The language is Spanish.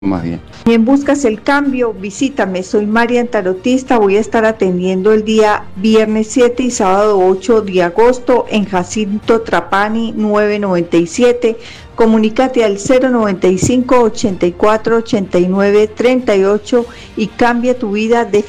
Más bien. En Buscas el Cambio, visítame, soy Marian Tarotista, voy a estar atendiendo el día viernes 7 y sábado 8 de agosto en Jacinto Trapani 997. Comunícate al 095 84 89 38 y cambia tu vida definitivamente.